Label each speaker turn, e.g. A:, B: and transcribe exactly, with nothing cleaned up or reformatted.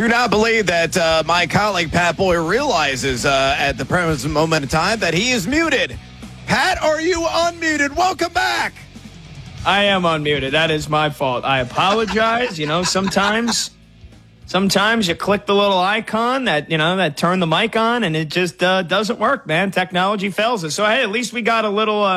A: Do not believe that uh, my colleague Pat Boyer realizes uh, at the present moment in time that he is muted. Pat, are you unmuted? Welcome back.
B: I am unmuted. That is my fault. I apologize. You know, sometimes, sometimes you click the little icon that, you know, that turn the mic on and it just uh, doesn't work, man. Technology fails us. So, hey, at least we got a little... Uh,